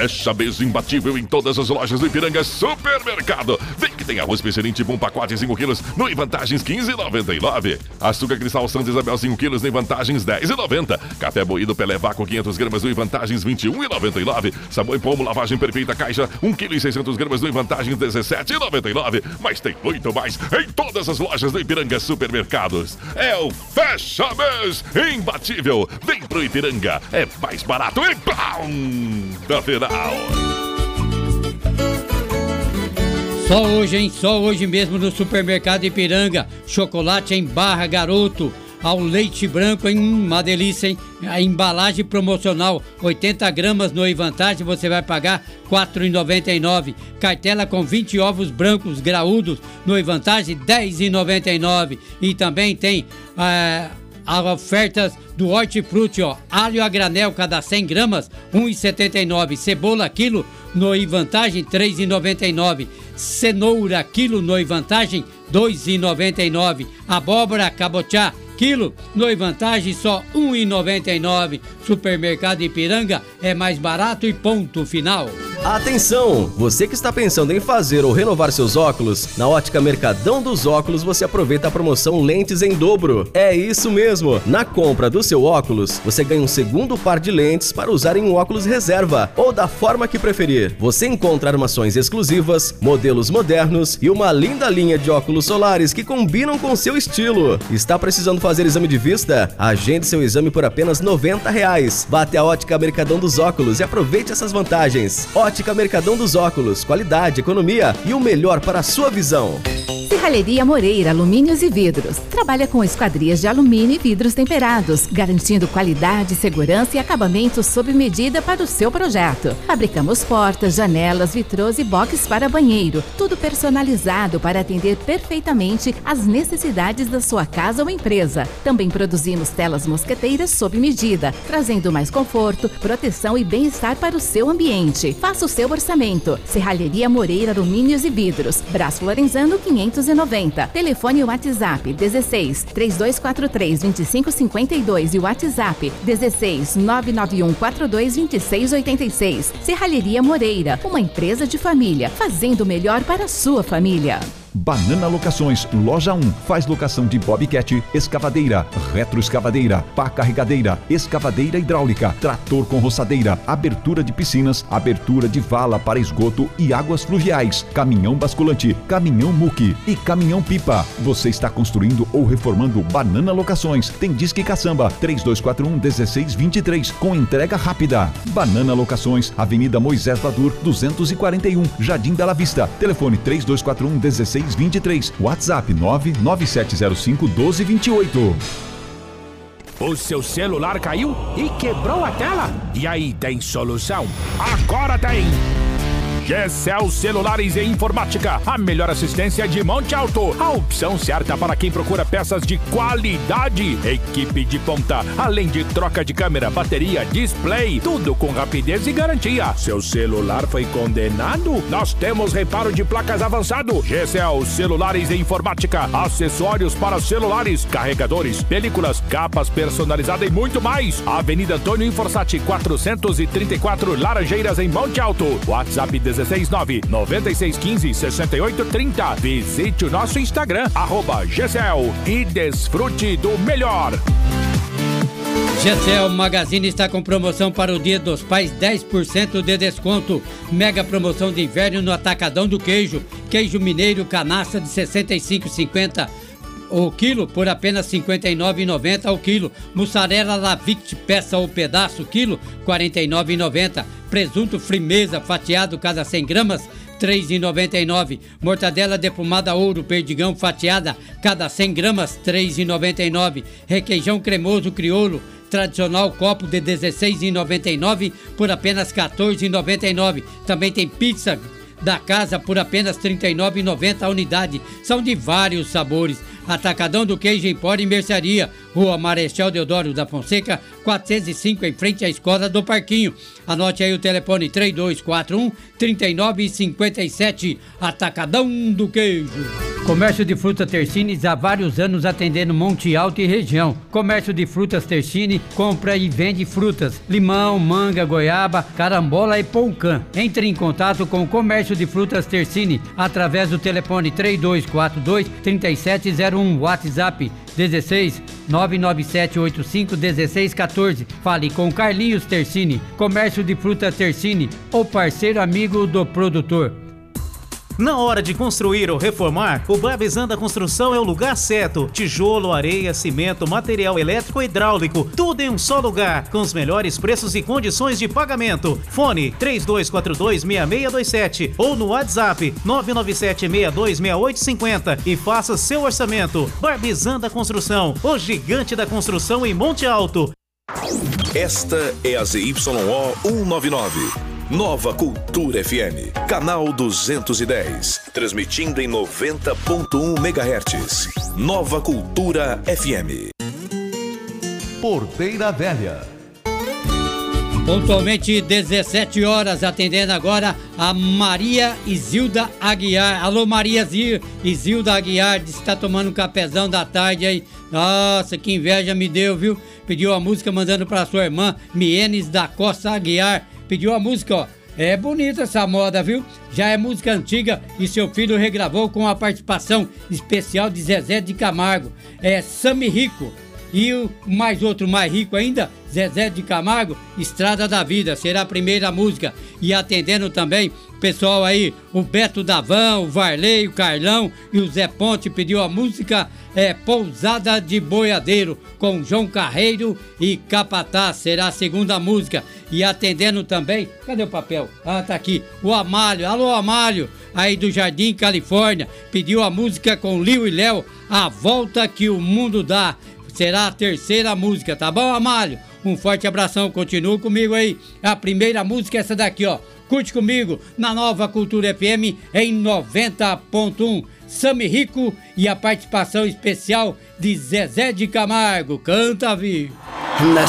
Fecha mês imbatível em todas as lojas do Ipiranga Supermercado. Vem que tem arroz Peixerinte Bom pacote 5 quilos no Vantagens 15,99. Açúcar Cristal Santa Isabel 5 quilos no Vantagens 10,90. Café moído Pelé Vácuo 500 gramas no Vantagens 21,99. Sabão em Pomo lavagem perfeita caixa 1,6 kg no Vantagens 17,99. Mas tem muito mais em todas as lojas do Ipiranga Supermercados. É o Fecha Mês imbatível. Vem pro Ipiranga, é mais barato e pau! Da final. Só hoje, hein? Só hoje mesmo no Supermercado Ipiranga. Chocolate em barra Garoto ao leite branco, hein? Uma delícia, hein? A embalagem promocional 80 gramas no Vantagem você vai pagar R$ 4,99. Cartela com 20 ovos brancos graúdos no Vantagem R$ 10,99. E também tem as ofertas do Hortifruti, ó. Alho a granel cada 100 gramas R$ 1,79. Cebola quilo no Vantagem R$ 3,99. Cenoura quilo no Vantagem R$ 2,99. Abóbora cabotiá quilo no Vantagem só R$ 1,99. Supermercado Ipiranga é mais barato e ponto final. Atenção! Você que está pensando em fazer ou renovar seus óculos, na Ótica Mercadão dos Óculos você aproveita a promoção Lentes em Dobro. É isso mesmo! Na compra do seu óculos, você ganha um segundo par de lentes para usar em um óculos reserva ou da forma que preferir. Você encontra armações exclusivas, modelos modernos e uma linda linha de óculos solares que combinam com seu estilo. Está precisando fazer exame de vista? Agende seu exame por apenas R$ 90. Vá até a Ótica Mercadão dos Óculos e aproveite essas vantagens. Ótica Mercadão dos Óculos, qualidade, economia e o melhor para a sua visão. Serralheria Moreira Alumínios e Vidros. Trabalha com esquadrias de alumínio e vidros temperados, garantindo qualidade, segurança e acabamento sob medida para o seu projeto. Fabricamos portas, janelas, vitrôs e boxes para banheiro, tudo personalizado para atender perfeitamente às necessidades da sua casa ou empresa. Também produzimos telas mosqueteiras sob medida, trazendo mais conforto, proteção e bem-estar para o seu ambiente. Faça o seu orçamento. Serralheria Moreira Alumínios e Vidros. Brás Florenzano 590. Telefone WhatsApp 16 3243 2552 e WhatsApp 16 991 42 2686. Serralheria Moreira, uma empresa de família, fazendo o melhor para a sua família. Banana Locações, Loja 1, faz locação de bobcat, escavadeira, retroescavadeira, pá carregadeira, escavadeira hidráulica, trator com roçadeira, abertura de piscinas, abertura de vala para esgoto e águas fluviais, caminhão basculante, caminhão muque e caminhão pipa. Você está construindo ou reformando Banana Locações. Tem Disque Caçamba 3241-1623 com entrega rápida. Banana Locações, Avenida Moisés Vadur 241, Jardim Bela Vista. Telefone 3241-1623. WhatsApp 99705-1228. O seu celular caiu e quebrou a tela? E aí, tem solução? Agora tem! GCL Celulares e Informática, a melhor assistência de Monte Alto. A opção certa para quem procura peças de qualidade. Equipe de ponta, além de troca de câmera, bateria, display, tudo com rapidez e garantia. Seu celular foi condenado? Nós temos reparo de placas avançado. GCL Celulares e Informática, acessórios para celulares, carregadores, películas, capas personalizadas e muito mais. Avenida Antônio Inforsati 434, Laranjeiras, em Monte Alto. WhatsApp 16996156830. Visite o nosso Instagram, @GCL, e desfrute do melhor. GCL Magazine está com promoção para o Dia dos Pais, 10% de desconto. Mega promoção de inverno no Atacadão do Queijo. Queijo mineiro canastra de 65,50 o quilo por apenas R$ 59,90 ao quilo. Mussarela Lavict peça ou pedaço quilo R$ 49,90. Presunto Frimeza fatiado cada 100 gramas R$ 3,99. Mortadela defumada Ouro Perdigão fatiada cada 100 gramas R$ 3,99. Requeijão cremoso crioulo tradicional copo de R$ 16,99 por apenas R$ 14,99. Também tem pizza da casa por apenas R$ 39,90 a unidade. São de vários sabores. Atacadão do Queijo Empório e Mercearia, Rua Marechal Deodoro da Fonseca, 405, em frente à Escola do Parquinho. Anote aí o telefone 3241-3957. Atacadão do Queijo. Comércio de frutas Tersini há vários anos atendendo Monte Alto e região. Comércio de frutas Tersini compra e vende frutas, limão, manga, goiaba, carambola e poucã. Entre em contato com o Comércio de frutas Tersini através do telefone 3242-3701, WhatsApp 16 99785 1614. Fale com Carlinhos Tersini. Comércio de frutas Tersini, o parceiro amigo do produtor. Na hora de construir ou reformar, o Barbizanda Construção é o lugar certo. Tijolo, areia, cimento, material elétrico e hidráulico, tudo em um só lugar, com os melhores preços e condições de pagamento. Fone 3242-6627 ou no WhatsApp 997-626850 e faça seu orçamento. Barbizanda Construção, o gigante da construção em Monte Alto. Esta é a ZYO 199. Nova Cultura FM, canal 210, transmitindo em 90.1 MHz. Nova Cultura FM. Porteira Velha. Pontualmente 17 horas, atendendo agora a Maria Isilda Aguiar. Alô, Maria Isilda Aguiar, está tomando um cafezão da tarde aí. Nossa, que inveja me deu, viu? Pediu a música mandando para sua irmã Mienes da Costa Aguiar. Pediu a música, ó. É bonita essa moda, viu? Já é música antiga e seu filho regravou com a participação especial de Zezé de Camargo. É Sami Rico. E o mais outro mais rico ainda, Zezé de Camargo, Estrada da Vida, será a primeira música. E atendendo também o pessoal aí, o Beto Davão, o Varley, o Carlão e o Zé Ponte pediu a música Pousada de Boiadeiro, com João Carreiro e Capataz, será a segunda música. E atendendo também, cadê o papel? Ah, tá aqui, o Amálio, alô Amálio, aí do Jardim Califórnia, pediu a música com Liu e Léo, A Volta que o Mundo Dá. Será a terceira música, tá bom, Amálio? Um forte abração, continua comigo aí. A primeira música é essa daqui, ó. Curte comigo na Nova Cultura FM em 90.1. Sami Rico e a participação especial de Zezé de Camargo. Canta, viu?